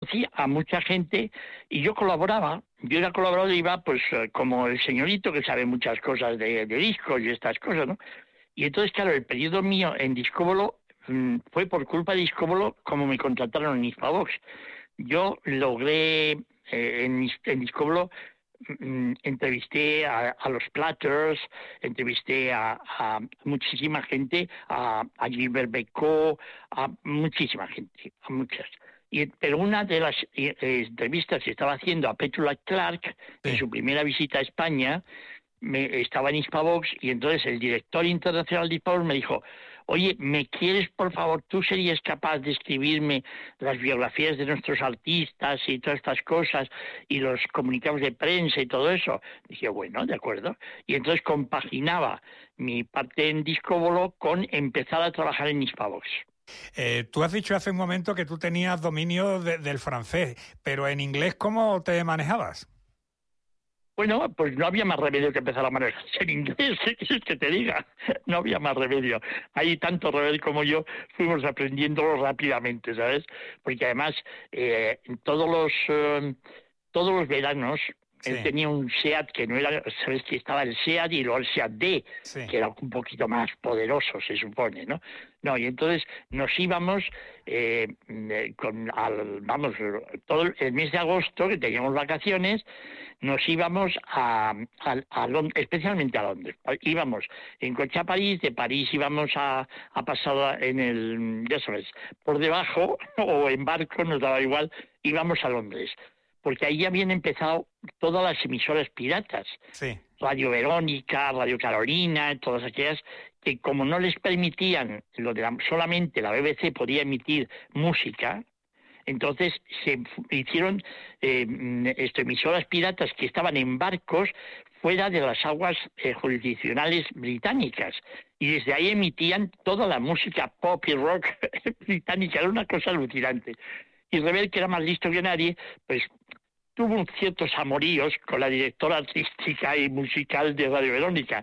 conocí a mucha gente y yo colaboraba. Yo era colaborador y iba pues como el señorito que sabe muchas cosas de discos y estas cosas, ¿no? Y entonces, claro, el periodo mío en Discóbolo fue por culpa de Discóbolo como me contrataron en Hispavox. Yo logré en Discóbolo, entrevisté a los Platters, entrevisté a muchísima gente, a Gilbert Bécaud, a muchísima gente, a muchas. Pero una de las entrevistas que estaba haciendo a Petula Clark en su primera visita a España, estaba en Hispavox y entonces el director internacional de Hispavox me dijo: oye, ¿me quieres, por favor, tú serías capaz de escribirme las biografías de nuestros artistas y todas estas cosas y los comunicados de prensa y todo eso? Dije, bueno, de acuerdo. Y entonces compaginaba mi parte en Discóbolo con empezar a trabajar en Hispavox. Tú has dicho hace un momento que tú tenías dominio del francés, pero en inglés, ¿cómo te manejabas? Bueno, pues no había más remedio que empezar a manejarse en inglés, ¿qué quieres que te diga? No había más remedio. Ahí tanto Rebel como yo fuimos aprendiéndolo rápidamente, ¿sabes? Porque además todos los veranos él tenía un SEAT que no era, sabes que estaba el SEAT y luego el SEAT D, que era un poquito más poderoso, se supone, ¿no? No, y entonces nos íbamos todo el mes de agosto, que teníamos vacaciones, nos íbamos a Londres, especialmente a Londres. Íbamos en coche a París, de París íbamos a pasar en el, ya sabes, por debajo o en barco, nos daba igual, íbamos a Londres. Porque ahí habían empezado todas las emisoras piratas. Sí. Radio Verónica, Radio Carolina, todas aquellas que como no les permitían, solamente la BBC podía emitir música, entonces se hicieron emisoras piratas que estaban en barcos fuera de las aguas jurisdiccionales británicas. Y desde ahí emitían toda la música pop y rock británica. Era una cosa alucinante. Y Rebel, que era más listo que nadie, pues tuvo ciertos amoríos con la directora artística y musical de Radio Verónica.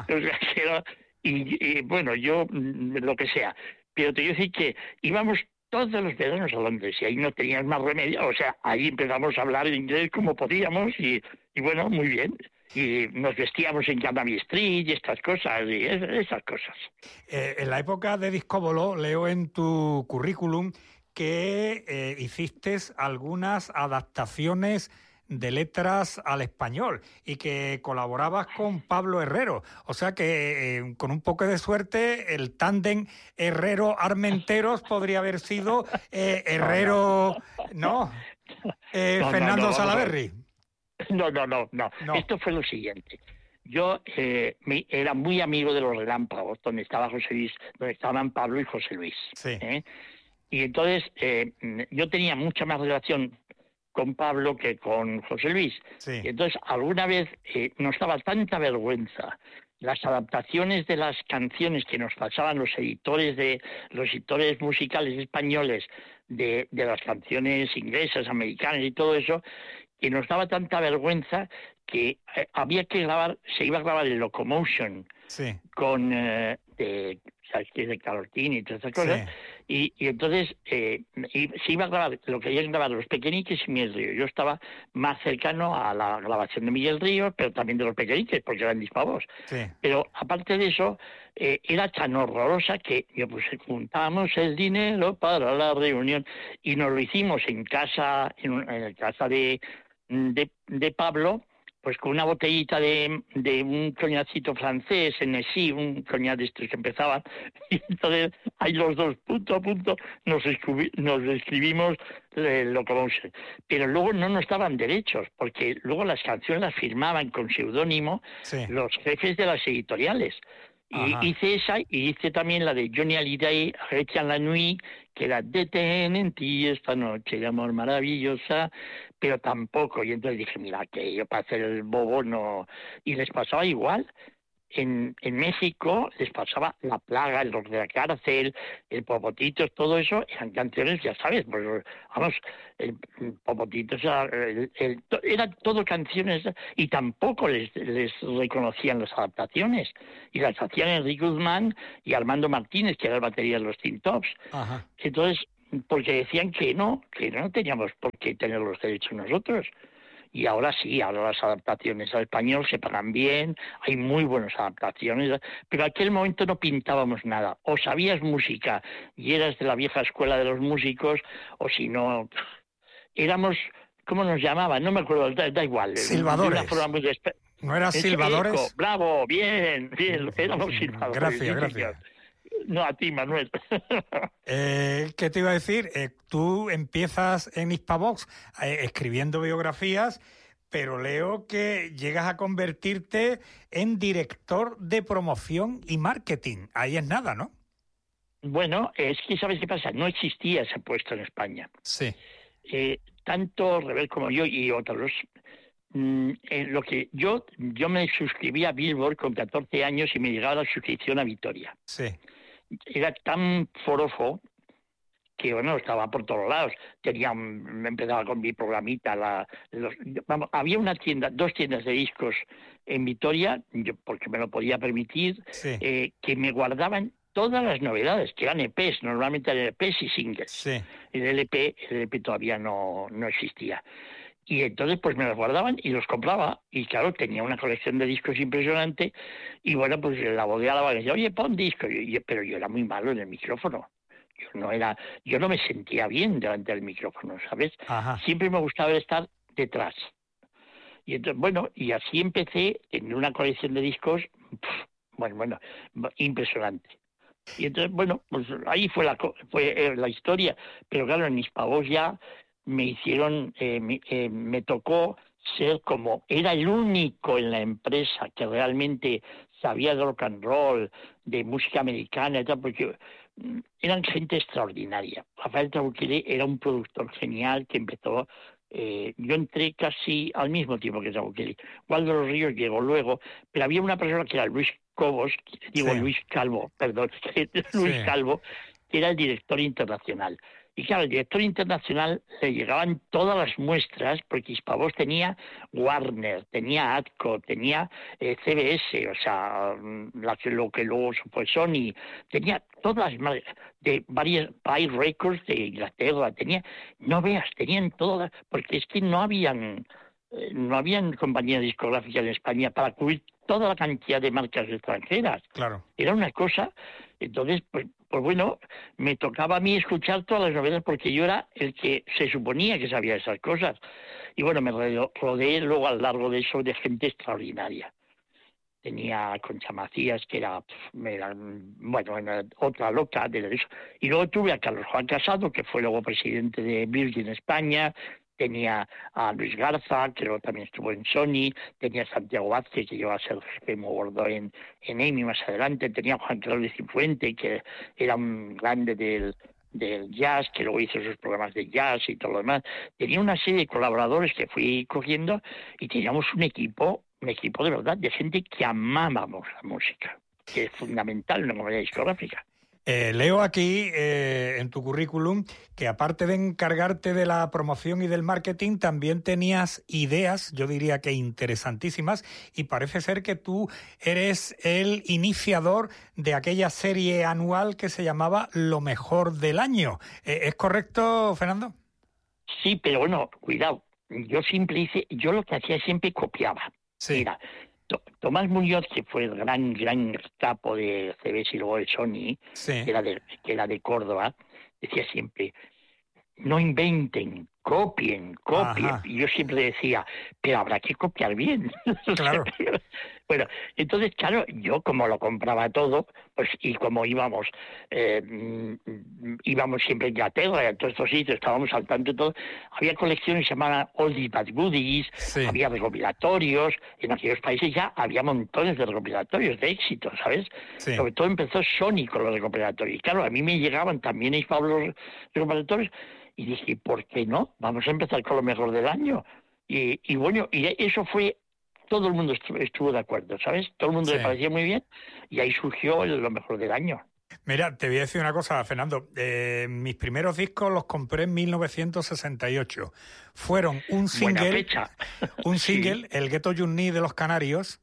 Y bueno, yo lo que sea. Pero te quiero decir que íbamos todos los veranos a Londres y ahí no teníamos más remedio. O sea, ahí empezamos a hablar inglés como podíamos y bueno, muy bien. Y nos vestíamos en Carnaby Street y estas cosas, y esas cosas. En la época de Discóbolo, leo en tu currículum que hiciste algunas adaptaciones de letras al español y que colaborabas con Pablo Herrero. O sea que con un poco de suerte el tándem Herrero-Armenteros podría haber sido Herrero, Fernando Salaverry. No. Esto fue lo siguiente. Yo era muy amigo de los Relámpagos, donde estaba José Luis, donde estaban Pablo y José Luis. Sí. Y entonces yo tenía mucha más relación con Pablo que con José Luis. Sí. Y entonces alguna vez nos daba tanta vergüenza las adaptaciones de las canciones que nos pasaban los editores musicales españoles de las canciones inglesas, americanas y todo eso, que nos daba tanta vergüenza que había que grabar, se iba a grabar el Locomotion con ¿sabes qué? De Calortini y todas esas cosas, y entonces se iba a grabar lo que habían grabado Los Pequeñiques y Miguel Río. Yo estaba más cercano a la grabación de Miguel Río, pero también de Los Pequeñiques, porque eran Hispavox. Pero aparte de eso, era tan horrorosa que pues juntábamos el dinero para la reunión y nos lo hicimos en casa, en la casa de Pablo, pues con una botellita de un coñacito francés, Hennessy, un coñac de estos que empezaban, y entonces ahí los dos, punto a punto, nos escribimos lo que vamos a hacer. Pero luego no nos daban derechos, porque luego las canciones las firmaban con seudónimo los jefes de las editoriales. Y hice esa, y hice también la de Johnny Hallyday, Retiens la nuit, que era Detén en ti esta noche de amor maravillosa, pero tampoco. Y entonces dije, mira, que yo para hacer el bobo no. Y les pasaba igual. En México les pasaba La Plaga, El Rock de la Cárcel, El Popotitos, todo eso eran canciones, ya sabes, pues vamos, el Popotitos eran todo canciones y tampoco les reconocían las adaptaciones y las hacían Enrique Guzmán y Armando Martínez, que era el batería de los Tin Tops. Entonces porque decían que no teníamos por qué tener los derechos nosotros. Y ahora sí, ahora las adaptaciones al español se pagan bien, hay muy buenas adaptaciones, pero en aquel momento no pintábamos nada. O sabías música y eras de la vieja escuela de los músicos, o si no, éramos, ¿cómo nos llamaban? No me acuerdo, da igual. Silbadores. De una forma muy ¿No eras silbadores? Eco, bravo, bien, éramos silbadores. Gracias. No, a ti, Manuel. ¿Qué te iba a decir? Tú empiezas en Hispavox escribiendo biografías, pero leo que llegas a convertirte en director de promoción y marketing. Ahí es nada, ¿no? Bueno, es que ¿sabes qué pasa? No existía ese puesto en España. Sí. Tanto Rebel como yo y otros, lo que yo me suscribí a Billboard con 14 años y me llegaba la suscripción a Vitoria. Sí. Era tan forofo que, bueno, estaba por todos lados. Me empezaba con mi programita. Había dos tiendas de discos en Vitoria, porque me lo podía permitir, sí. Que me guardaban todas las novedades, que eran EPs, normalmente eran EPs y singles. Sí. El LP todavía no existía. Y entonces pues me los guardaban y los compraba. Y claro, tenía una colección de discos impresionante. Y bueno, pues la bodeaba y decía, oye, pon disco. Pero yo era muy malo en el micrófono. Yo no me sentía bien delante del micrófono, ¿sabes? Ajá. Siempre me gustaba estar detrás. Y entonces, bueno, y así empecé en una colección de discos, impresionante. Y entonces, bueno, pues ahí fue la historia. Pero claro, en Hispavox ya me hicieron, me tocó ser como, era el único en la empresa que realmente sabía de rock and roll, de música americana y tal, porque eran gente extraordinaria. Rafael Trabuquilé era un productor genial que empezó, yo entré casi al mismo tiempo que Trabuquilé. Waldo Los Ríos llegó luego, pero había una persona que era Luis Calvo, que era el director internacional. Y claro, el director internacional le llegaban todas las muestras, porque Hispavox tenía Warner, tenía Atco, tenía CBS, o sea, lo que luego fue Sony, tenía todas las de varias Pie Records de Inglaterra, tenían todas, porque es que no habían compañías discográficas en España para cubrir toda la cantidad de marcas extranjeras. Claro. Era una cosa. Entonces, pues bueno, me tocaba a mí escuchar todas las novedades porque yo era el que se suponía que sabía esas cosas. Y bueno, me rodeé luego a lo largo de eso de gente extraordinaria. Tenía a Concha Macías, que era otra loca de eso. Y luego tuve a Carlos Juan Casado, que fue luego presidente de Virgin España. Tenía a Luis Garza, que luego también estuvo en Sony. Tenía a Santiago Vázquez, que llegó a ser jefe muy gordo en EMI más adelante. Tenía a Juan Carlos de Cifuente, que era un grande del jazz, que luego hizo sus programas de jazz y todo lo demás. Tenía una serie de colaboradores que fui cogiendo y teníamos un equipo de verdad, de gente que amábamos la música, que es fundamental en una compañía discográfica. Leo aquí en tu currículum que aparte de encargarte de la promoción y del marketing, también tenías ideas, yo diría que interesantísimas, y parece ser que tú eres el iniciador de aquella serie anual que se llamaba Lo Mejor del Año. ¿Es correcto, Fernando? Sí, pero bueno, cuidado, yo lo que hacía siempre copiaba. Sí. Mira, Tomás Muñoz, que fue el gran capo de CBS y luego de Sony, sí, que era de Córdoba, decía siempre, no inventen, copien. Ajá. Y yo siempre decía, pero habrá que copiar bien. Claro. Bueno, entonces, claro, yo como lo compraba todo, pues y como íbamos siempre a Inglaterra y a todos estos sitios, estábamos al tanto de todo, había colecciones que se llamaban Oldies But Goodies, sí, había recopilatorios, en aquellos países ya había montones de recopilatorios de éxito, ¿sabes? sí. Sobre todo empezó Sony con los recopilatorios. Y claro, a mí me llegaban también los recopilatorios y dije, ¿por qué no? Vamos a empezar con Lo Mejor del Año. Y bueno, y eso fue, todo el mundo estuvo de acuerdo, ¿sabes? Todo el mundo le parecía muy bien y ahí surgió Lo Mejor del Año. Mira, te voy a decir una cosa, Fernando. mis primeros discos los compré en 1968. Fueron un single, Buena fecha. un single, El Ghetto You Need de Los Canarios,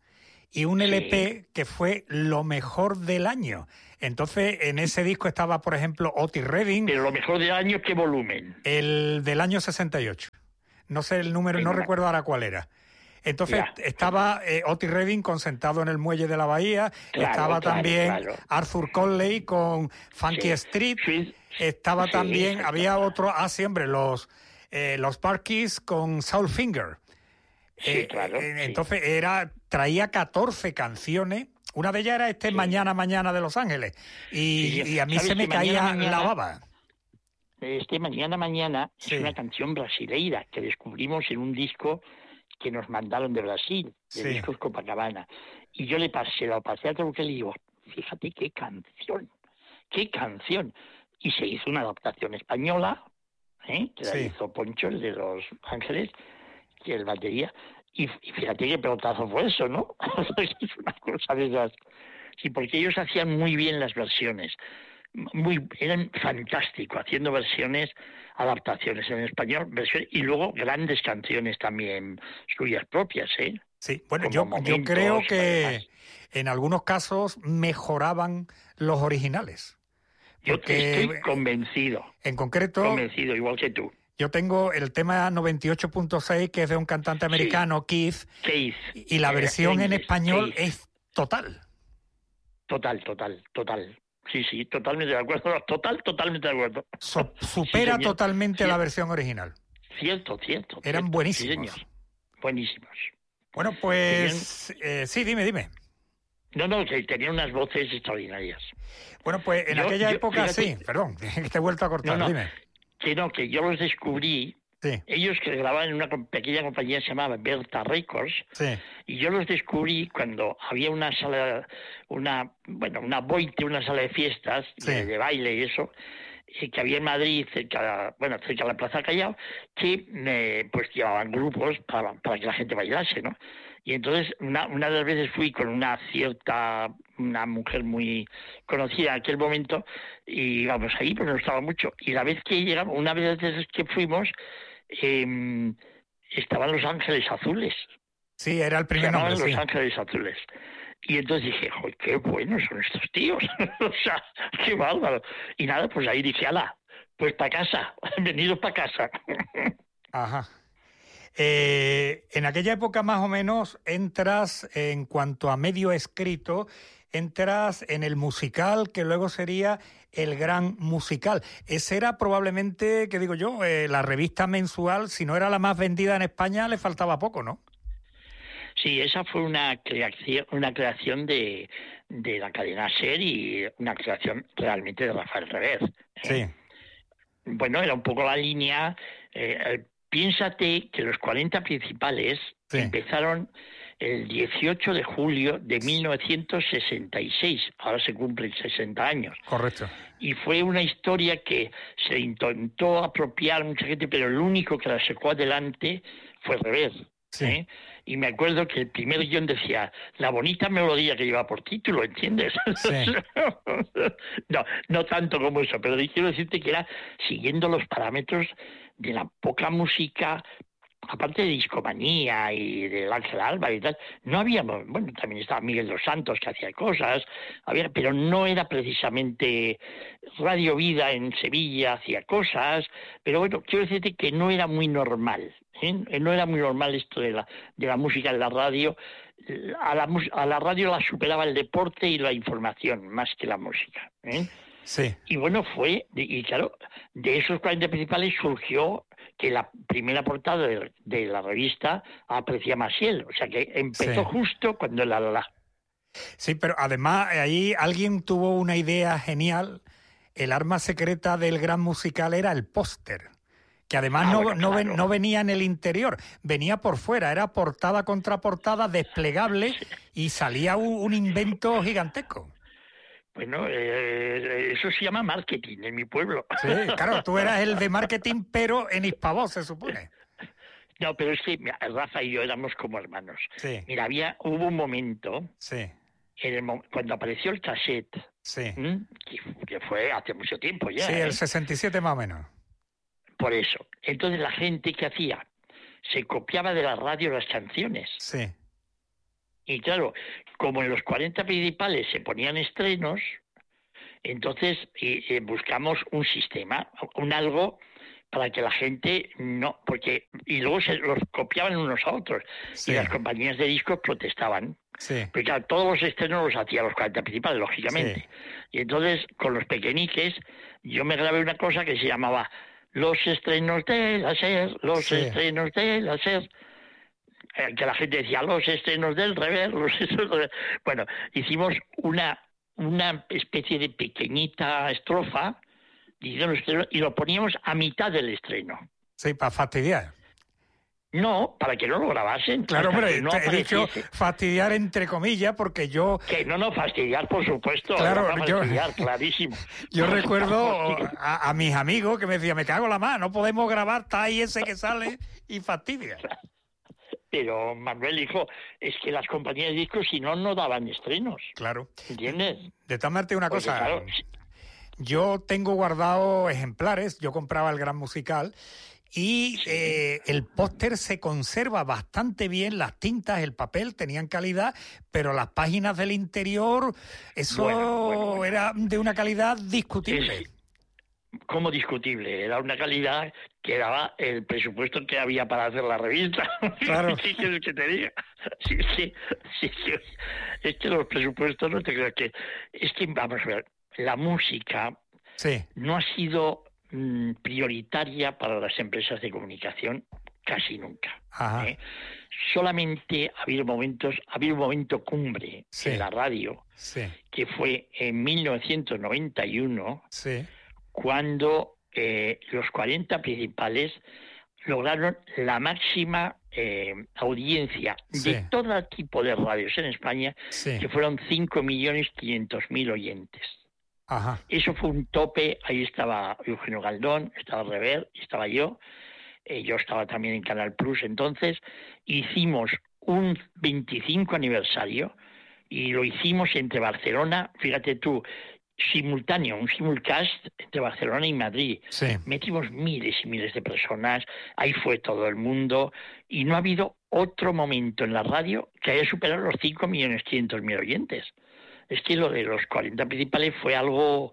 y un LP que fue lo mejor del año. Entonces, en ese disco estaba, por ejemplo, Otis Redding. ¿Pero lo mejor del año qué volumen? El del año 68. No sé el número, no recuerdo ahora cuál era. Entonces estaba Otis Redding sentado en el muelle de la bahía, estaba también Arthur Conley con Funky Street, estaba también, había otro, hombre, los Parkies con Soulfinger. Entonces traía 14 canciones, una de ellas era Mañana, Mañana de Los Ángeles, y a mí se me caía la baba. Mañana, Mañana es una canción brasileira que descubrimos en un disco que nos mandaron de Brasil, de Discos Copacabana. Y yo se lo pasé a Tronquel y digo, fíjate qué canción. Y se hizo una adaptación española, que la hizo Poncho, el de Los Ángeles, que es el batería. Y fíjate qué pelotazo fue eso, ¿no? Es una cosa de esas. Sí, porque ellos hacían muy bien las versiones. Eran fantásticos haciendo versiones, adaptaciones en español, y luego grandes canciones también suyas propias, Sí, bueno, yo creo que en algunos casos mejoraban los originales. Yo estoy convencido. En concreto, convencido, igual que tú. Yo tengo el tema 98.6, que es de un cantante americano, Keith, y la versión en español es total. Total. Sí, totalmente de acuerdo. Totalmente de acuerdo. Supera totalmente la versión original. Cierto. Eran buenísimos. Sí, buenísimos. Bueno, pues... sí, dime. No, que tenían unas voces extraordinarias. Bueno, pues en aquella época, fíjate, perdón, te he vuelto a cortar, dime. Que yo los descubrí. Ellos que grababan en una pequeña compañía que se llamaba Berta Records, y yo los descubrí cuando había una sala, una boite, una sala de fiestas, de baile y eso, que había en Madrid, cerca de la Plaza Callao, que pues llevaban grupos para que la gente bailase, ¿no? Y entonces una de las veces fui con una mujer muy conocida en aquel momento, y íbamos ahí, pues nos gustaba mucho. Y la vez que llegamos, una vez antes que fuimos, estaban Los Ángeles Azules. Sí, era el primer nombre. Los Ángeles Azules. Y entonces dije, joder, qué buenos son estos tíos. O sea, qué bárbaro. Y nada, pues ahí dije, ala, pues para casa, venidos para casa. Ajá. En aquella época más o menos entras, en cuanto a medio escrito, entras en el musical, que luego sería el Gran Musical. Ese era probablemente, que digo yo, la revista mensual, si no era la más vendida en España, le faltaba poco, ¿no? Sí, esa fue una creación de la cadena SER y una creación realmente de Rafael Revés. Sí. Bueno, era un poco la línea... Piénsate que los 40 principales empezaron el 18 de julio de 1966. Ahora se cumplen 60 años. Correcto. Y fue una historia que se intentó apropiar mucha gente, pero el único que la sacó adelante fue Revés. Sí. Y me acuerdo que el primer guión decía, la bonita melodía que lleva por título, ¿entiendes? Sí. No tanto como eso, pero quiero decirte que era siguiendo los parámetros de la poca música, aparte de Discomanía y del Ángel Alba y tal. No habíamos, bueno, también estaba Miguel dos Santos que hacía cosas, pero no era precisamente Radio Vida en Sevilla, hacía cosas, pero bueno, quiero decirte que no era muy normal. No era muy normal esto de la música en la radio. A la radio la superaba el deporte y la información más que la música. Sí. Y bueno, claro, de esos 40 principales surgió que la primera portada de la revista aparecía Maciel. O sea que empezó justo cuando la. Sí, pero además ahí alguien tuvo una idea genial. El arma secreta del Gran Musical era el póster, que además no venía en el interior, venía por fuera, era portada contra portada, desplegable, y salía un invento gigantesco. Bueno, eso se llama marketing en mi pueblo. Sí, claro, tú eras el de marketing, pero en hispavoz, se supone. No, pero es que Rafa y yo éramos como hermanos. Sí. Mira, hubo un momento, cuando apareció el cassette, que fue hace mucho tiempo ya. Sí, el 67 más o menos. Por eso. Entonces la gente, ¿qué hacía? Se copiaba de la radio las canciones. Sí. Y claro, como en los 40 principales se ponían estrenos, entonces buscamos un sistema, un algo para que la gente no, porque y luego se los copiaban unos a otros, y las compañías de discos protestaban. Porque claro, todos los estrenos los hacía los 40 principales, lógicamente. Y entonces, con los pequeñiques, yo me grabé una cosa que se llamaba Los estrenos de la SER, los estrenos de la SER. Que la gente decía, los estrenos del Rever, los estrenos del... Bueno, hicimos una especie de pequeñita estrofa diciendo estreno, y lo poníamos a mitad del estreno. Sí, para fastidiar. No, para que no lo grabasen. Claro, hombre, no he dicho fastidiar entre comillas, porque yo... Que no, fastidiar, por supuesto. Claro, fastidiar, clarísimo. Yo recuerdo a mis amigos que me decían, me cago en la mano, no podemos grabar, está ahí ese que sale y fastidia. Pero, Manuel, hijo, es que las compañías de discos, si no, no daban estrenos. Claro. ¿Entiendes? De todas maneras, una cosa... Claro, yo tengo guardados ejemplares, yo compraba el Gran Musical y el póster se conserva bastante bien, las tintas, el papel tenían calidad, pero las páginas del interior, eso era de una calidad discutible. ¿Cómo discutible? Era una calidad que daba el presupuesto que había para hacer la revista. Claro. ¿Qué quieres que te diga? Sí. Es que los presupuestos, no te creo que... Es que, vamos a ver, la música no ha sido prioritaria para las empresas de comunicación casi nunca. Solamente ha habido un momento cumbre en la radio, que fue en 1991, cuando los 40 principales lograron la máxima audiencia de todo tipo de radios en España, que fueron 5.500.000 oyentes. Eso fue un tope. Ahí estaba Eugenio Galdón, estaba Rever, estaba yo estaba también en Canal Plus. Entonces hicimos un 25 aniversario y lo hicimos entre Barcelona, fíjate tú, simultáneo, un simulcast entre Barcelona y Madrid. Metimos miles y miles de personas, ahí fue todo el mundo, y no ha habido otro momento en la radio que haya superado los 5.500.000 oyentes. Es que lo de los 40 principales fue algo,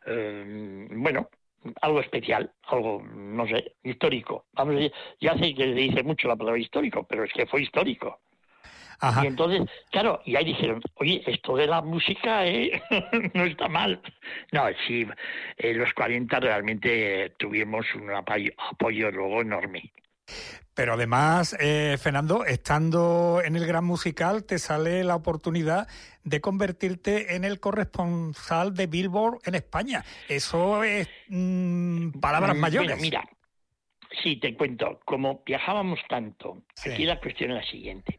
algo especial, algo, no sé, histórico. Vamos a decir, ya sé que se dice mucho la palabra histórico, pero es que fue histórico. Y entonces, claro, y ahí dijeron, oye, esto de la música no está mal. No, sí, los 40 realmente tuvimos un apoyo luego enorme. Pero además, Fernando, estando en el Gran Musical, te sale la oportunidad de convertirte en el corresponsal de Billboard en España. Eso es palabras mayores. Bueno, mira, sí, te cuento. Como viajábamos tanto, aquí la cuestión es la siguiente.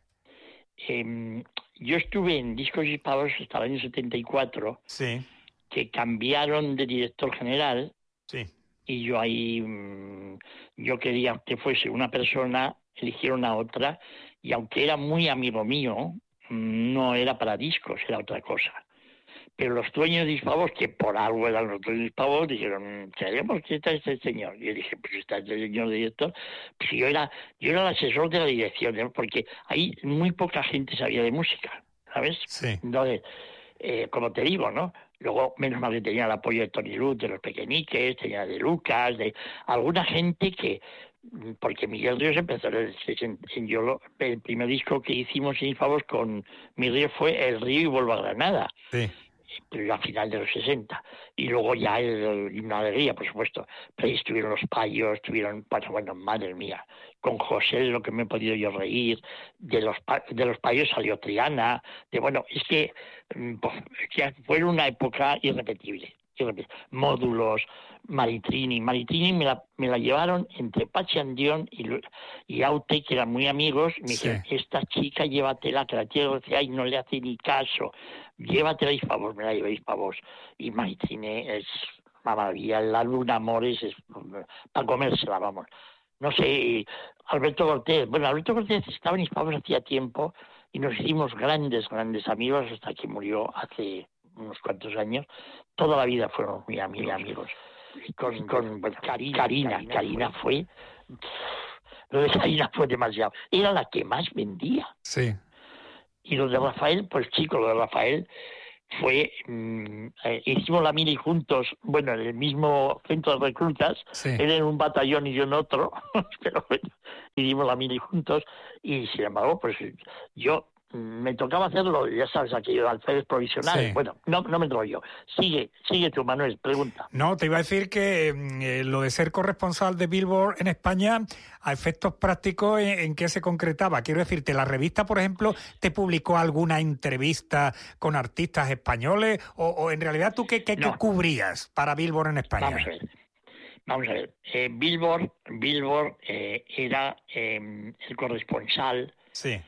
Yo estuve en Discos y Pavos hasta el año 74, que cambiaron de director general, y yo ahí, yo quería que fuese una persona, eligieron a otra, y aunque era muy amigo mío, no era para discos, era otra cosa. Pero los dueños de Dispavos, que por algo eran los dueños de Dispavos, dijeron, ¿sabemos que está este señor? Y yo dije, pues está este señor director. Pues yo era el asesor de la dirección, ¿no? Porque ahí muy poca gente sabía de música, ¿sabes? Entonces, como te digo, ¿no? Luego, menos mal que tenía el apoyo de Tony Luz, de los Pequeñiques, tenía de Lucas, de alguna gente que... Porque Miguel Ríos empezó el primer disco que hicimos en Dispavos con Miguel Ríos fue El Río y Vuelvo a Granada. Pero a final de los 60. Y luego ya el Himno de Alegría, por supuesto. Pero ahí estuvieron los Payos, estuvieron, bueno, madre mía, con José, lo que me he podido yo reír. De los Payos salió Triana. Es que fue una época irrepetible. Módulos, Maritrini me la llevaron entre Pachi Andión y Aute, que eran muy amigos. Me dijeron, esta chica llévatela, que la tierra y no le hace ni caso, llévatela y favor, me la llevéis para vos. Y Maritrini es una maravilla, el álbum Amores es para comérsela, vamos. No sé, Alberto Cortés estaba en Hispavos hacía tiempo y nos hicimos grandes amigos hasta que murió hace unos cuantos años. Toda la vida fueron muy amigos. Con Karina fue... Lo de Karina fue demasiado. Era la que más vendía. Y lo de Rafael, pues chico, lo de Rafael fue, hicimos la mili juntos, bueno, en el mismo centro de reclutas, él en un batallón y yo en otro, pero bueno, hicimos la mili juntos, y sin embargo, pues yo me tocaba hacerlo, ya sabes, aquello de alférez provisional. Bueno, no me enrollo. Sigue tú, Manuel, pregunta. No, te iba a decir que lo de ser corresponsal de Billboard en España, a efectos prácticos, ¿en qué se concretaba? Quiero decirte, ¿la revista, por ejemplo, te publicó alguna entrevista con artistas españoles? ¿O en realidad tú qué cubrías para Billboard en España? Vamos a ver. Billboard era el corresponsal. Sí.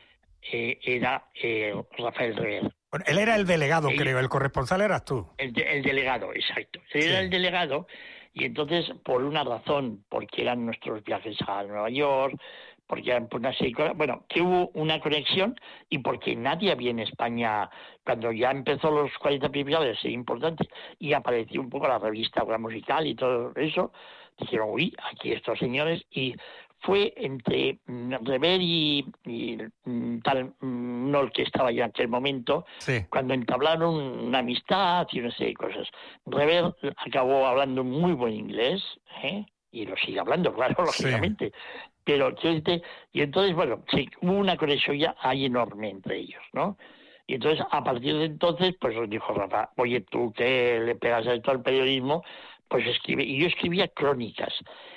Era Rafael Rever. Bueno, él era el delegado, creo. El corresponsal eras tú. El delegado, exacto. Él era el delegado, y entonces, por una razón, porque eran nuestros viajes a Nueva York, porque eran por una serie de cosas, bueno, que hubo una conexión, y porque nadie había en España, cuando ya empezó los 40 principales a ser importante, y apareció un poco la revista Obra Musical y todo eso, dijeron, uy, aquí estos señores, y fue entre Rever y tal Nol, que estaba ya en aquel momento, cuando entablaron una amistad y una serie de cosas. Rever acabó hablando muy buen inglés, y lo sigue hablando, claro, lógicamente. Pero, y entonces, bueno, hubo una conexión ya ahí enorme entre ellos, ¿no? Y entonces, a partir de entonces, pues os dijo Rafa, oye, tú que le pegas a esto al periodismo, pues escribe. Y yo escribía crónicas.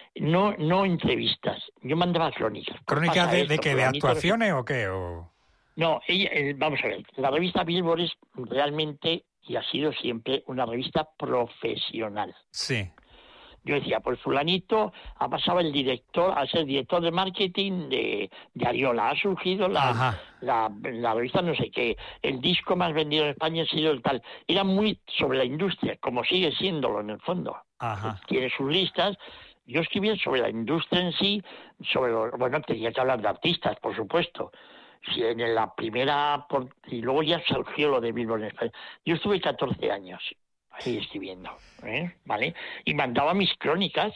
No entrevistas, yo mandaba crónicas. ¿Crónicas de qué? ¿De actuaciones o qué? No, vamos a ver, la revista Billboard es realmente, y ha sido siempre, una revista profesional. Sí. Yo decía, pues fulanito ha pasado a ser director de marketing de Ariola, ha surgido la revista no sé qué, el disco más vendido en España ha sido el tal. Era muy sobre la industria, como sigue siéndolo en el fondo. Tiene sus listas. Yo escribía sobre la industria en sí, tenía que hablar de artistas, por supuesto. Si en la primera, y luego ya surgió lo de Billboard en España. Yo estuve 14 años ahí escribiendo, ¿vale? Y mandaba mis crónicas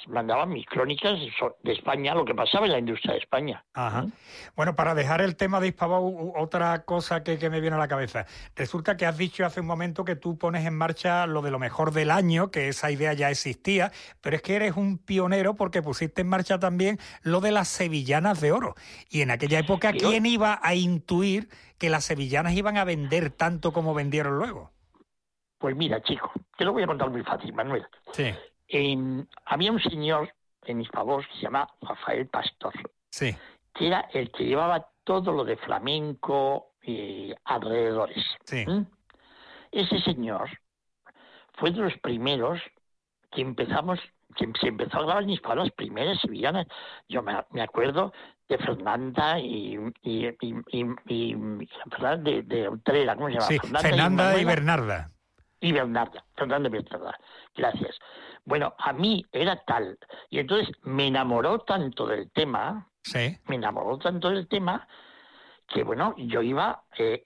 de España, lo que pasaba en la industria de España. Bueno, para dejar el tema de Hispavox, otra cosa que me viene a la cabeza. Resulta que has dicho hace un momento que tú pones en marcha lo de lo mejor del año, que esa idea ya existía, pero es que eres un pionero porque pusiste en marcha también lo de las sevillanas de oro. Y en aquella época, ¿quién iba a intuir que las sevillanas iban a vender tanto como vendieron luego? Pues mira, chico, te lo voy a contar muy fácil, Manuel. Sí. Había un señor en Hispavox que se llama Rafael Pastor, que era el que llevaba todo lo de flamenco y alrededores. Sí. Ese señor fue de los primeros que se empezó a grabar en Hispavox las primeras sevillanas. Yo me acuerdo de Fernanda y de Utrera, ¿cómo se llama? Sí, Fernanda y Bernarda. Fernanda y Bernarda, gracias. Bueno, a mí era tal, y entonces me enamoró tanto del tema, que bueno, yo iba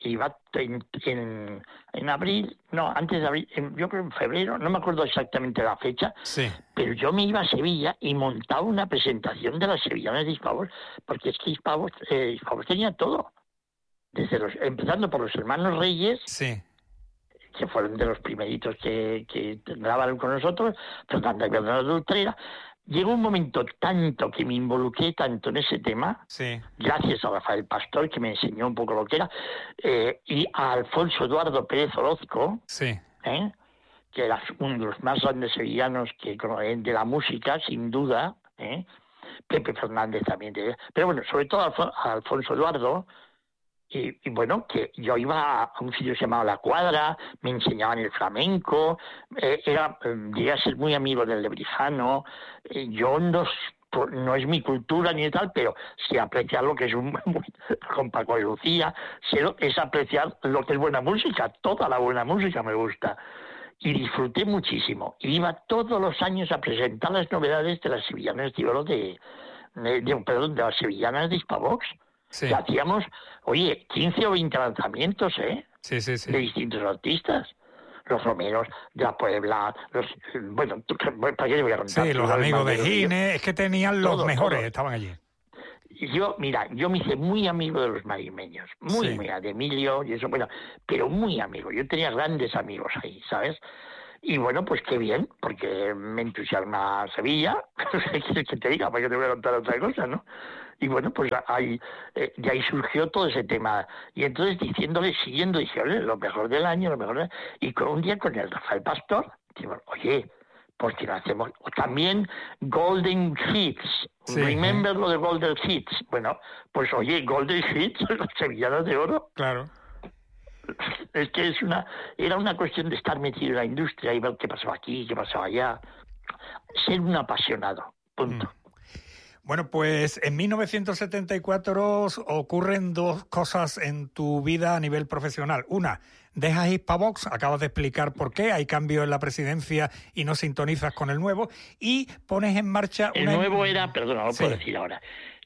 en abril, no, antes de abril, yo creo en febrero, no me acuerdo exactamente la fecha, pero yo me iba a Sevilla y montaba una presentación de las sevillanas de Hispavox, porque es que Hispavox tenía todo, empezando por los hermanos Reyes, que fueron de los primeritos que grabaron con nosotros, Fernanda y Bernardo de Utrera. Llegó un momento tanto que me involucré tanto en ese tema, gracias a Rafael Pastor, que me enseñó un poco lo que era, y a Alfonso Eduardo Pérez Orozco, que era uno de los más grandes sevillanos de la música, sin duda, Pepe Fernández también, pero bueno, sobre todo a Alfonso Eduardo. Y bueno, que yo iba a un sitio que se llamaba La Cuadra, me enseñaban el flamenco, llegué a ser muy amigo del Lebrijano. Yo no es mi cultura ni tal, pero sí apreciar lo que es con Paco y Lucía, es apreciar lo que es buena música, toda la buena música me gusta. Y disfruté muchísimo. Y iba todos los años a presentar las novedades de las sevillanas de oro de las sevillanas de Hispavox. Que hacíamos, 15 o 20 lanzamientos, de distintos artistas. Los Romeros de la Puebla, ¿para qué le voy a contar? Sí, los amigos de Gine, es que tenían los mejores, estaban allí. yo me hice muy amigo de los marimeños, muy de Emilio y eso, bueno, pero muy amigo. Yo tenía grandes amigos ahí, ¿sabes? Y bueno, pues qué bien, porque me entusiasma Sevilla, que te diga, porque te voy a contar otra cosa, ¿no? Y bueno, pues de ahí surgió todo ese tema. Y entonces siguiendo, dije, oye, lo mejor del año, Y un día con el Rafael Pastor, digo, oye, ¿por qué no hacemos? O también Golden Hits, remember lo de Golden Hits. Bueno, pues oye, Golden Hits, las sevillanas de oro. Claro. Es que era una cuestión de estar metido en la industria y ver qué pasaba aquí, qué pasaba allá. Ser un apasionado, punto. Bueno, pues en 1974 ocurren dos cosas en tu vida a nivel profesional. Una, dejas Hispavox, acabas de explicar por qué, hay cambio en la presidencia y no sintonizas con el nuevo, y pones en marcha... El nuevo era, perdona, lo puedo decir ahora,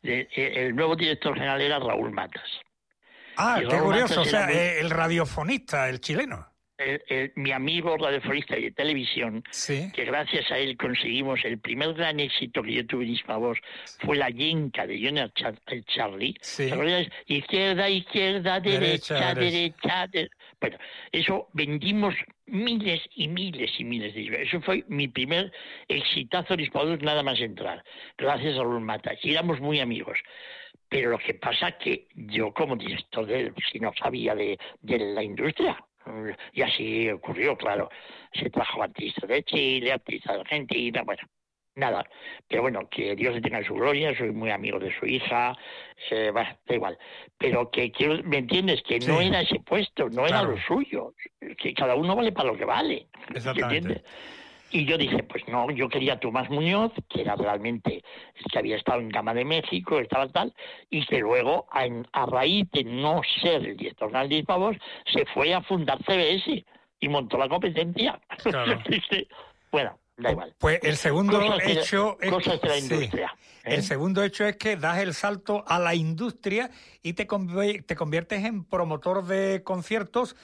el nuevo director general era Raúl Matas. Ah, qué curioso, o sea, el radiofonista, el chileno. Mi amigo radiofonista y de televisión, sí. Que gracias a él conseguimos el primer gran éxito que yo tuve en Hispavox, fue la yenca de Johnny el Charlie. Sí. Izquierda, izquierda, derecha. Bueno, eso vendimos miles y miles y miles de libros. Eso fue mi primer exitazo en Hispavox nada más entrar, gracias a Raúl Matas. Y éramos muy amigos. Pero lo que pasa es que yo como director si no sabía de la industria, y así ocurrió, claro. Se trajo artistas de Chile, artistas de Argentina, bueno, nada. Pero bueno, que Dios le tenga en su gloria, soy muy amigo de su hija, bueno, da igual. Pero ¿me entiendes? Que no era ese puesto, no era lo suyo. Que cada uno vale para lo que vale. Exactamente. ¿Entiendes? Y yo dije, pues no, yo quería a Tomás Muñoz, que era realmente el que había estado en Gama de México, estaba tal, y que luego, a raíz de no ser el director general de Hispavox, se fue a fundar CBS y montó la competencia. Claro. Bueno, da igual. Pues el segundo hecho es cosas de la industria. El segundo hecho es que das el salto a la industria y te conviertes en promotor de conciertos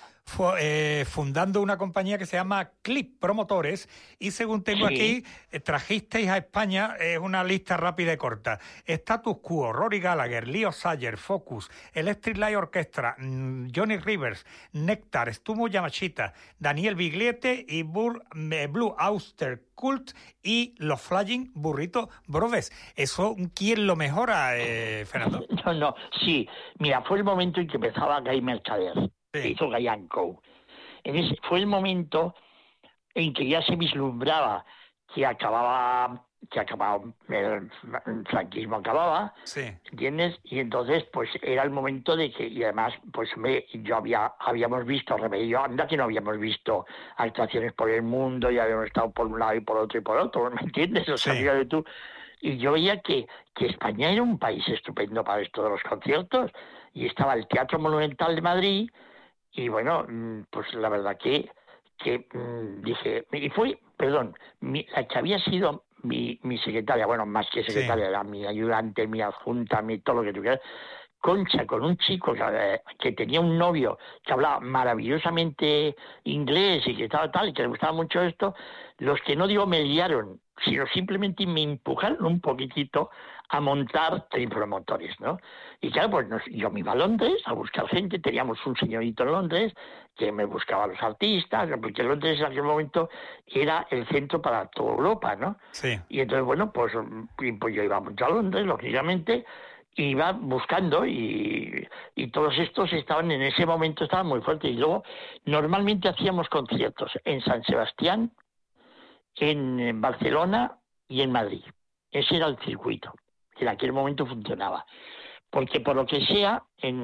fundando una compañía que se llama Clip Promotores y según tengo aquí, trajisteis a España una lista rápida y corta. Status Quo, Rory Gallagher, Leo Sayer, Focus, Electric Light Orchestra, Johnny Rivers, Néctar, Stumo Yamashita, Daniel Biglietti y Blue Oyster Cult y los Flying Burrito Brothers. ¿Eso quién lo mejora, Fernando? No, sí. Mira, fue el momento en que empezaba Guy Mercader. Hizo Guy & Co. Fue el momento en que ya se vislumbraba que acababa el franquismo acababa, ¿entiendes? Y entonces pues era el momento de que, y además pues habíamos visto Remedio, anda que no habíamos visto actuaciones por el mundo, y habíamos estado por un lado y por otro, ¿me entiendes? O sea, fíjate tú. Y yo veía que España era un país estupendo para esto de los conciertos, y estaba el Teatro Monumental de Madrid. Y bueno, pues la verdad que dije, y fue, la que había sido mi secretaria, bueno, más que secretaria, era mi ayudante, mi adjunta, todo lo que tú quieras, Concha, con un chico que tenía un novio que hablaba maravillosamente inglés y que estaba tal, y que le gustaba mucho esto, los que no digo me liaron, sino simplemente me empujaron un poquitito a montar Promotores, ¿no? Y claro, pues yo me iba a Londres a buscar gente, teníamos un señorito en Londres que me buscaba a los artistas, porque Londres en aquel momento era el centro para toda Europa, ¿no? Sí. Y entonces, bueno, pues yo iba mucho a Londres, lógicamente, iba buscando y todos estos estaban en ese momento, estaban muy fuertes. Y luego, normalmente hacíamos conciertos en San Sebastián, en Barcelona y en Madrid. Ese era el circuito que en aquel momento funcionaba. Porque por lo que sea,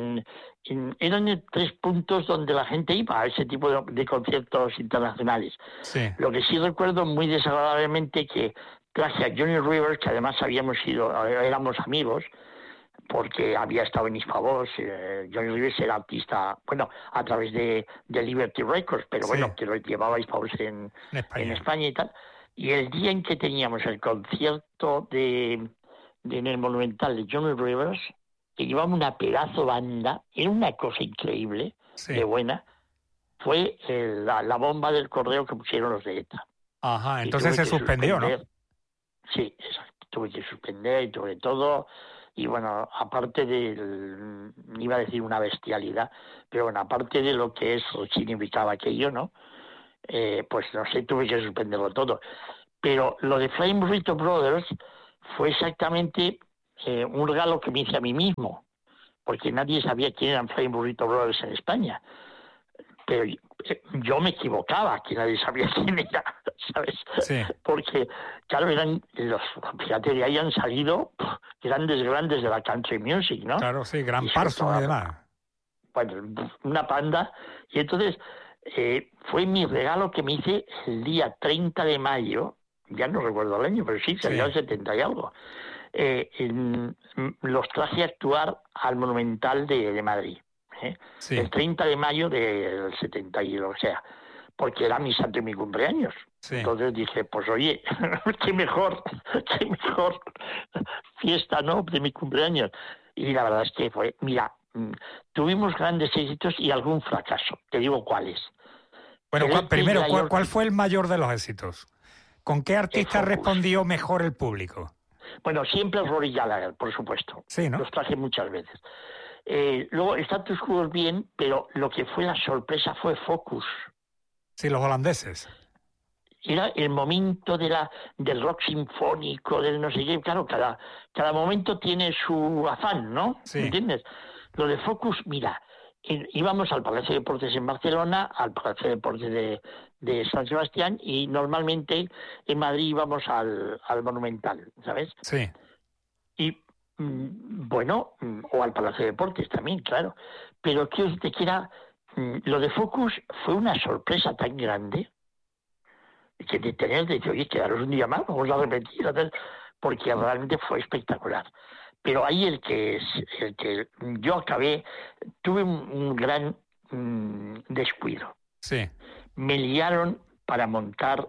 eran 3 puntos donde la gente iba a ese tipo de conciertos internacionales. Sí. Lo que sí recuerdo muy desagradablemente que traje a Johnny Rivers, que además éramos amigos, porque había estado en Hispavox. Johnny Rivers era artista, bueno, a través de Liberty Records, pero bueno, que lo llevaba a Hispavox en España y tal. Y el día en que teníamos el concierto en el Monumental de Johnny Rivers, que llevaba una pedazo banda, era una cosa increíble, de buena, fue la bomba del correo que pusieron los de ETA. Ajá, entonces se suspendió, ¿no? Sí, exacto. Tuve que suspender y sobre todo, Y bueno, aparte iba a decir una bestialidad, pero bueno, aparte de lo que eso significaba aquello, ¿no? Pues no sé, tuve que suspenderlo todo. Pero lo de Flying Burrito Brothers fue exactamente un regalo que me hice a mí mismo, porque nadie sabía quién eran Flying Burrito Brothers en España. Pero yo me equivocaba, que nadie sabía quién era, ¿sabes? Sí. Porque, claro, fíjate, de ahí han salido grandes de la country music, ¿no? Claro, sí, Gran Parsons y demás. Bueno, una panda. Y entonces fue mi regalo que me hice el día 30 de mayo, ya no recuerdo el año, pero sí, salió el 70 y algo. Los traje a actuar al Monumental de Madrid. Sí. El 30 de mayo del 70 y lo que sea, porque era mi santo y mi cumpleaños. Sí. Entonces dije, pues oye, qué mejor fiesta, ¿no?, de mi cumpleaños. Y la verdad es que fue, mira, tuvimos grandes éxitos y algún fracaso. Te digo cuáles. Bueno, primero, ¿cuál fue el mayor de los éxitos? ¿Con qué artista respondió mejor el público? Bueno, siempre Rory Gallagher, por supuesto. Sí, ¿no? Los traje muchas veces. Luego Status Quo bien, pero lo que fue la sorpresa fue Focus. Sí, los holandeses. Era el momento del rock sinfónico, del no sé qué. Claro, cada momento tiene su afán, ¿no? Sí. ¿Entiendes? Lo de Focus, mira, íbamos al Palacio de Deportes en Barcelona, al Palacio de Deportes de San Sebastián, y normalmente en Madrid íbamos al Monumental, ¿sabes? Sí. Y bueno, o al Palacio de Deportes también, claro. Pero quiero decirte que lo de Focus fue una sorpresa tan grande que de tener de decir, oye, quedaros un día más, vamos a repetir, porque realmente fue espectacular. Pero ahí el que yo tuve un gran descuido. Sí. Me liaron para montar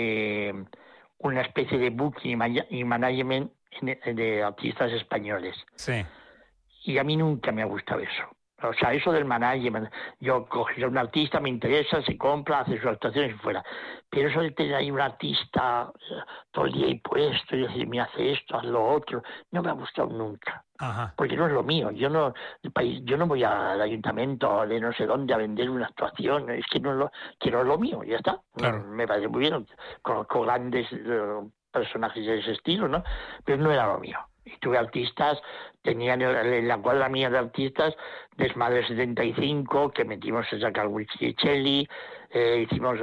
una especie de booking y management de artistas españoles. Sí. Y a mí nunca me ha gustado eso. O sea, eso del management, yo cojo a un artista, me interesa, se compra, hace sus actuaciones y fuera. Pero eso de tener ahí un artista todo el día ahí puesto y decir, mira, hace esto, haz lo otro, no me ha gustado nunca. Ajá. Porque no es lo mío. Yo no voy al ayuntamiento de no sé dónde a vender una actuación. Es que no es lo mío, ya está. Claro. Me parece muy bien. Conozco grandes personajes de ese estilo, ¿no? Pero no era lo mío. Y tuve artistas, tenían en la cuadra mía de artistas, Desmadre 75, que metimos a Jack Wichelli, hicimos,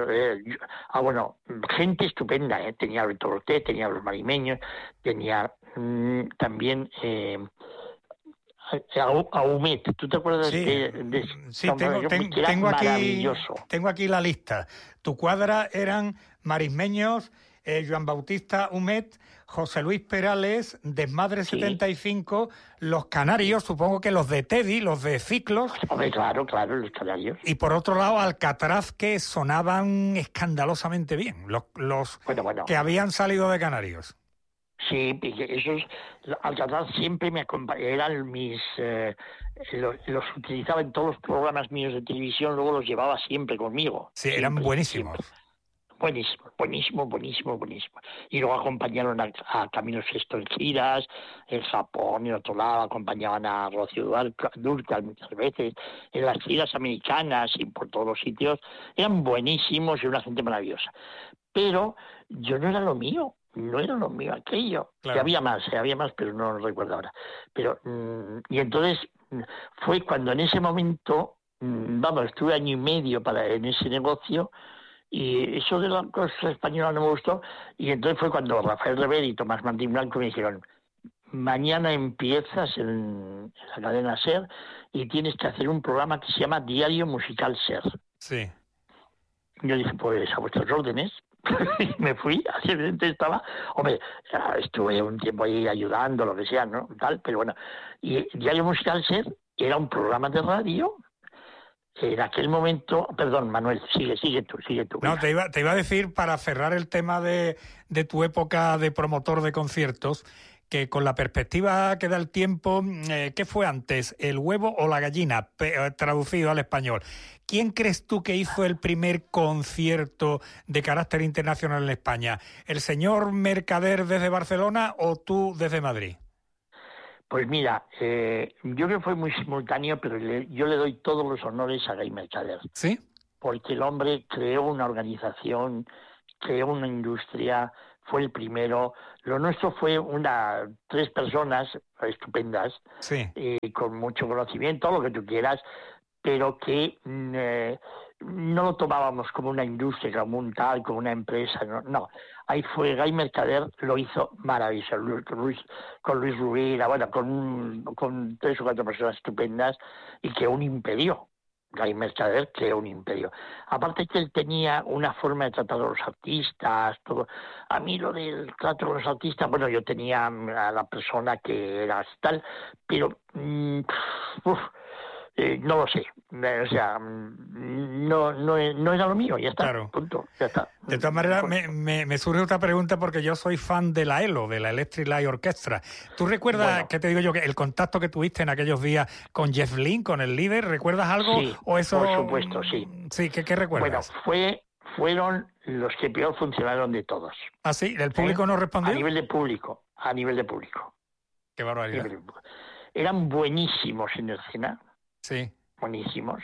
gente estupenda, tenía a Alberto Cortés, tenía a los marimeños, tenía también a Humet. ¿Tú te acuerdas de sí, tengo aquí la lista. Tu cuadra eran marismeños, Joan Bautista Humet, José Luis Perales, Desmadre 75, los canarios, supongo que los de Teddy, los de Ciclos. Hombre, claro, los canarios. Y por otro lado, Alcatraz, que sonaban escandalosamente bien, los que habían salido de Canarios. Sí, esos Alcatraz siempre me acompañaban, eran los utilizaba en todos los programas míos de televisión, luego los llevaba siempre conmigo. Sí, eran buenísimos. Siempre. Buenísimo. Y luego acompañaron a Camilo Sesto en giras, en Japón, en otro lado, acompañaban a Rocío Dúrcal muchas veces, en las giras americanas y por todos los sitios. Eran buenísimos y una gente maravillosa. Pero yo no era lo mío aquello. Claro. Que había más, pero no lo recuerdo ahora. Pero, y entonces fue cuando en ese momento, estuve año y medio en ese negocio, y eso de la cosa española no me gustó, y entonces fue cuando Rafael Rever y Tomás Martín Blanco me dijeron, mañana empiezas en la cadena SER y tienes que hacer un programa que se llama Diario Musical SER. Sí. Yo dije, pues a vuestras órdenes. Y me fui, así evidente estaba, estuve un tiempo ahí ayudando, lo que sea, ¿no? Tal, pero bueno. Y Diario Musical SER era un programa de radio. En aquel momento, perdón, Manuel, sigue tú. No, te iba a decir, para cerrar el tema de tu época de promotor de conciertos, que con la perspectiva que da el tiempo, ¿qué fue antes, el huevo o la gallina, traducido al español? ¿Quién crees tú que hizo el primer concierto de carácter internacional en España? ¿El señor Mercader desde Barcelona o tú desde Madrid? Pues mira, yo creo que fue muy simultáneo, pero yo le doy todos los honores a Guy Mercader. ¿Sí? Porque el hombre creó una organización, creó una industria, fue el primero. Lo nuestro fue 3 personas estupendas, sí, con mucho conocimiento, lo que tú quieras, pero que no lo tomábamos como una industria, como un tal, como una empresa, no. Ahí fue Guy Mercader, lo hizo maravilloso, con Luis Rubira, bueno, con 3 o 4 personas estupendas, y creó un imperio. Guy Mercader creó un imperio. Aparte que él tenía una forma de tratar a los artistas, todo. A mí lo del trato con los artistas, bueno, yo tenía a la persona que era tal, pero no lo sé. O sea, no era lo mío, ya está. Claro. Punto, ya está. De todas maneras, me surge otra pregunta porque yo soy fan de la ELO, de la Electric Light Orchestra. ¿Tú recuerdas, qué te digo yo, que el contacto que tuviste en aquellos días con Jeff Lynne, con el líder? ¿Recuerdas algo? Sí, o eso, por supuesto, sí. Sí, ¿qué recuerdas? Bueno, fueron los que peor funcionaron de todos. ¿Ah, sí? ¿El público no respondió? A nivel de público. Qué barbaridad. Eran buenísimos en escena. Sí. Buenísimos,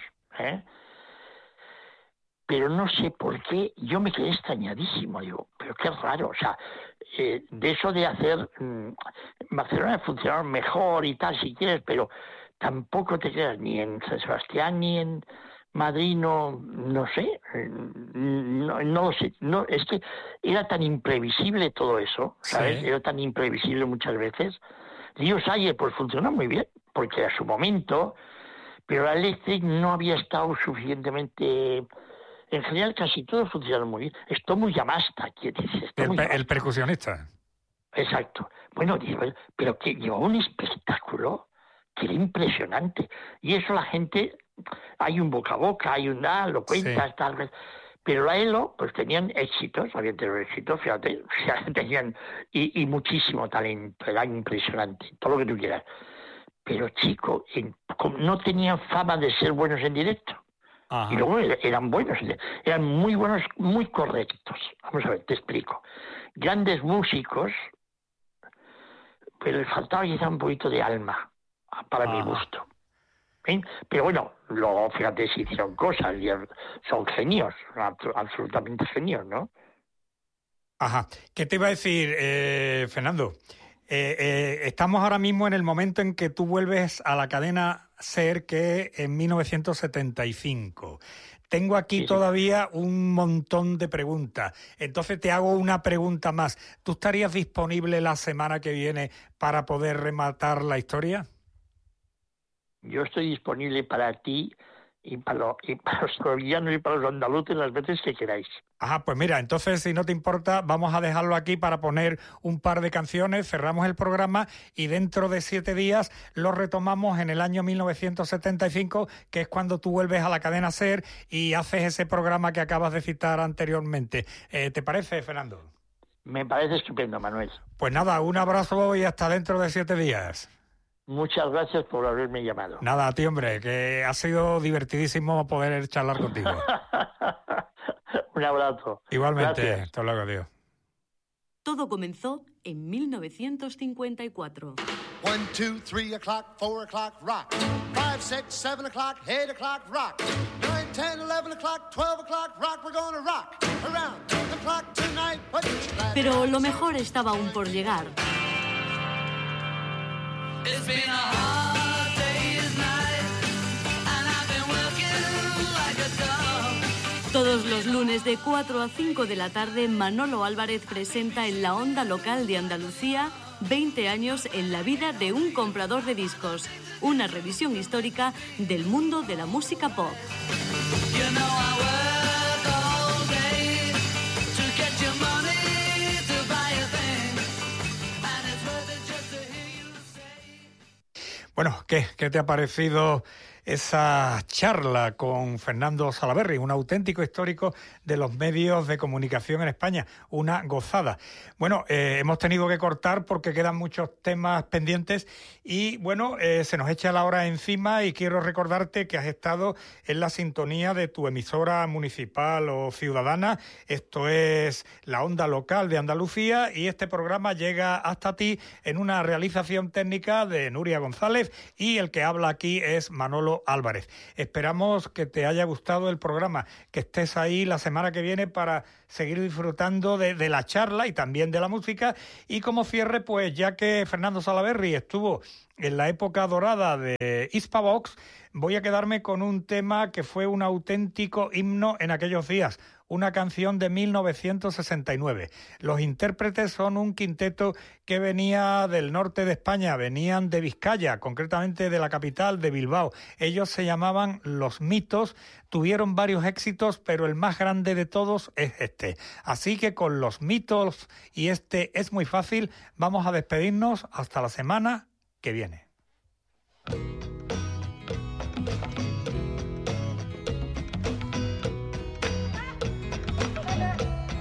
pero no sé por qué, yo me quedé extrañadísimo, digo, pero qué raro, o sea, de eso de hacer Barcelona funcionaron mejor y tal, si quieres, pero tampoco te quedas ni en San Sebastián ni en Madrid, no sé, no lo sé, no, es que era tan imprevisible todo eso, ¿sabes? Sí. Era tan imprevisible muchas veces. Río Salle, pues funcionó muy bien, porque a su momento, pero la Electric no había estado suficientemente. En general casi todo funcionó muy bien. Estoy Yamasta, ¿quién dice? El percusionista. Exacto. Bueno, pero que llevaba un espectáculo que era impresionante. Y eso la gente, hay un boca a boca, hay lo cuentas, tal vez. Pero la ELO, pues tenían éxitos, habían tenido éxitos, fíjate, o sea, tenían, y muchísimo talento, era impresionante, todo lo que tú quieras. Pero chico, no tenían fama de ser buenos en directo. Ajá. Y luego eran buenos, eran muy buenos, muy correctos. Vamos a ver, te explico. Grandes músicos, pero les faltaba quizá un poquito de alma, para mi gusto. ¿Eh? Pero bueno, luego fíjate si hicieron cosas, y son genios, absolutamente genios, ¿no? Ajá. ¿Qué te iba a decir, Fernando? Estamos ahora mismo en el momento en que tú vuelves a la cadena SER, que en 1975. Tengo aquí todavía un montón de preguntas. Entonces te hago una pregunta más. ¿Tú estarías disponible la semana que viene para poder rematar la historia? Yo estoy disponible para ti y para los sevillanos y para los andaluces las veces que queráis. Ajá, pues mira, entonces si no te importa, vamos a dejarlo aquí para poner un par de canciones, cerramos el programa y dentro de 7 días lo retomamos en el año 1975, que es cuando tú vuelves a la cadena SER y haces ese programa que acabas de citar anteriormente. ¿Te parece, Fernando? Me parece estupendo, Manuel. Pues nada, un abrazo y hasta dentro de 7 días. Muchas gracias por haberme llamado. Nada, a ti, hombre, que ha sido divertidísimo poder charlar contigo. Un abrazo. Igualmente, gracias. Hasta luego, adiós. Todo comenzó en 1954. 1, 2, 3 o'clock, 4 o'clock, rock. 5, 6, 7 o'clock, 8 o'clock, rock. 9, 10, 11 o'clock, 12 o'clock, rock. We're gonna rock around the clock tonight. Pero lo mejor estaba aún por llegar. It's been a hard day's night, and I've been working like a dog. Todos los lunes de 4 a 5 de la tarde, Manolo Álvarez presenta en la onda local de Andalucía 20 años en la vida de un comprador de discos, una revisión histórica del mundo de la música pop. You know I work all day to get your money to buy a thing, and it's worth it just to hear you say. Bueno, ¿qué te ha parecido esa charla con Fernando Salaverry, un auténtico histórico de los medios de comunicación en España, una gozada. Bueno, hemos tenido que cortar porque quedan muchos temas pendientes y bueno, se nos echa la hora encima y quiero recordarte que has estado en la sintonía de tu emisora municipal o ciudadana. Esto es la Onda Local de Andalucía y este programa llega hasta ti en una realización técnica de Nuria González y el que habla aquí es Manolo Álvarez. Esperamos que te haya gustado el programa, que estés ahí la semana que viene para seguir disfrutando de la charla y también de la música. Y como cierre, pues ya que Fernando Salaverry estuvo en la época dorada de Hispavox, voy a quedarme con un tema que fue un auténtico himno en aquellos días, una canción de 1969. Los intérpretes son un quinteto que venía del norte de España, venían de Vizcaya, concretamente de la capital, de Bilbao. Ellos se llamaban Los Mitos, tuvieron varios éxitos, pero el más grande de todos es este. Así que con Los Mitos y este Es Muy Fácil, vamos a despedirnos hasta la semana que viene.